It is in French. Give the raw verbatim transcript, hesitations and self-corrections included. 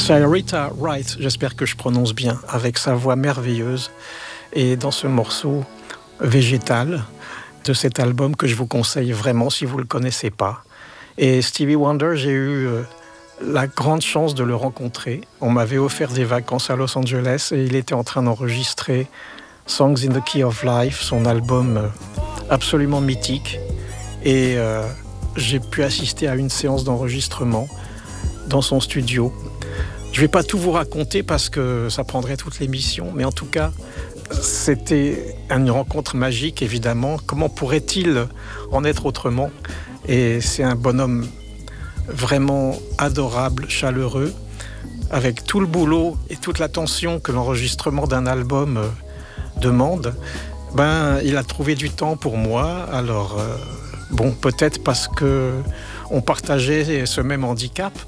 C'est Rita Wright, j'espère que je prononce bien, avec sa voix merveilleuse. Et dans ce morceau végétal de cet album que je vous conseille vraiment si vous ne le connaissez pas. Et Stevie Wonder, j'ai eu euh, la grande chance de le rencontrer. On m'avait offert des vacances à Los Angeles et il était en train d'enregistrer Songs in the Key of Life, son album euh, absolument mythique. Et euh, j'ai pu assister à une séance d'enregistrement dans son studio. Je ne vais pas tout vous raconter parce que ça prendrait toute l'émission, mais en tout cas, c'était une rencontre magique, évidemment. Comment pourrait-il en être autrement ? Et c'est un bonhomme vraiment adorable, chaleureux, avec tout le boulot et toute l'attention que l'enregistrement d'un album demande. Ben, il a trouvé du temps pour moi. Alors, euh, bon, peut-être parce que on partageait ce même handicap.